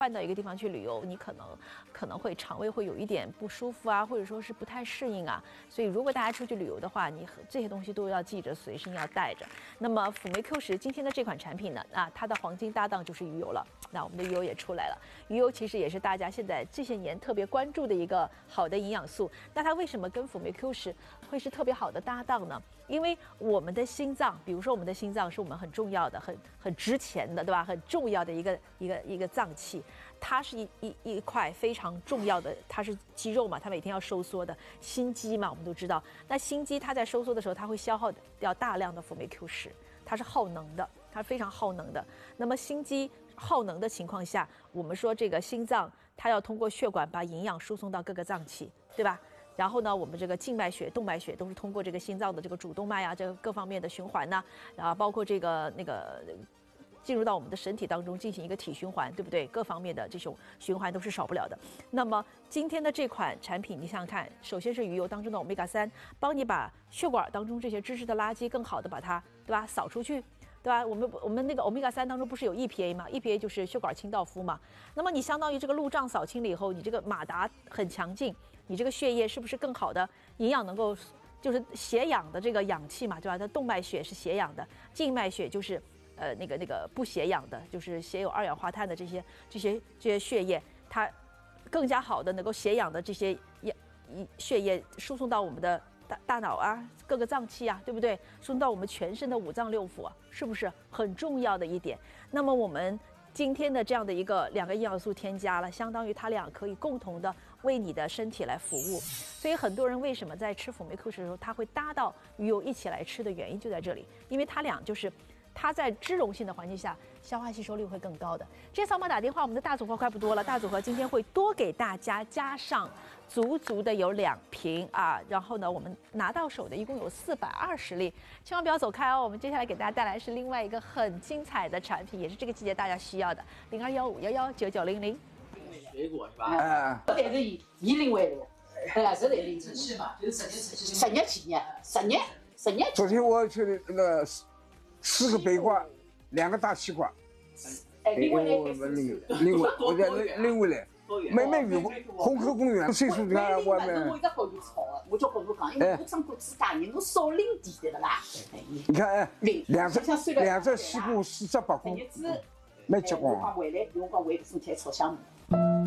换到一个地方去旅游，你可能会肠胃会有一点不舒服啊，或者说是不太适应啊。所以如果大家出去旅游的话，你这些东西都要记着随身要带着。那么辅酶 Q10今天的这款产品呢，它的黄金搭档就是鱼油了。那我们的鱼油也出来了，鱼油其实也是大家现在这些年特别关注的一个好的营养素。那它为什么跟辅酶 Q10会是特别好的搭档呢？因为我们的心脏，比如说我们的心脏是我们很重要的、很值钱的，对吧？很重要的一个脏器。它是一块非常重要的，它是肌肉嘛，它每天要收缩的心肌嘛，我们都知道。那心肌它在收缩的时候，它会消耗掉大量的辅酶 Q10，它是耗能的，它非常耗能的。那么心肌耗能的情况下，我们说这个心脏它要通过血管把营养输送到各个脏器，对吧？然后呢，我们这个静脉血、动脉血都是通过这个心脏的这个主动脉啊，这个各方面的循环呐，然后包括这个进入到我们的身体当中进行一个体循环，对不对？各方面的这种循环都是少不了的。那么今天的这款产品，你想想看，首先是鱼油当中的欧米伽3，帮你把血管当中这些脂质的垃圾更好的把它，对吧，扫出去。对吧？我们那个欧米伽3当中不是有 EPA 吗 ？EPA 就是血管清道夫嘛。那么你相当于这个路障扫清了以后，你这个马达很强劲，你这个血液是不是更好的营养能够就是血氧的这个氧气嘛，对吧？它动脉血是血氧的，静脉血就是那个不血氧的，就是血有二氧化碳的这些血液，它更加好的能够血氧的这些血液输送到我们的大脑啊，各个脏器啊，对不对？输送到我们全身的五脏六腑啊，是不是很重要的一点？那么我们今天的这样的两个营养素添加了，相当于它俩可以共同的为你的身体来服务。所以很多人为什么在吃辅酶 Q10的时候，他会搭到鱼油一起来吃的原因就在这里，因为它俩就是它在脂溶性的环境下，消化吸收率会更高的。这些扫码打电话，我们的大组合快不多了，大组合今天会多给大家加上足的有2瓶啊，然后呢，我们拿到手的一共有420粒，千万不要走开哦。我们接下来给大家带来是另外一个很精彩的产品，也是这个季节大家需要的，0215119900。 水果是吧？ 这是以零为例，是这里是嘛，就是10年7年，10年。 昨天我去的那个4个北瓜，2个大西瓜。 另外我在另外来。没遇过虹口公园岁数大，我们。 我一直好有错，我就跟我讲，因为我长过自家人，我少领地的啦。 你看，两只西瓜48块，没结棍。 我讲回来，我讲为了生产炒香米。